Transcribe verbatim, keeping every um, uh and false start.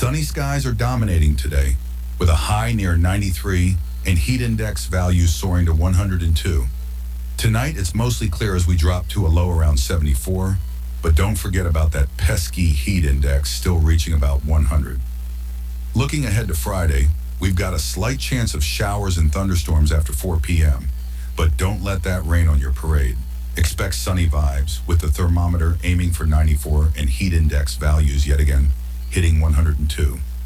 Sunny skies are dominating today, with a high near ninety-three and heat index values soaring to one hundred two. Tonight, it's mostly clear as we drop to a low around seventy-four, but don't forget about that pesky heat index still reaching about one hundred. Looking ahead to Friday, we've got a slight chance of showers and thunderstorms after four p.m., but don't let that rain on your parade. Expect sunny vibes, with the thermometer aiming for ninety-four and heat index values yet again hitting one hundred two.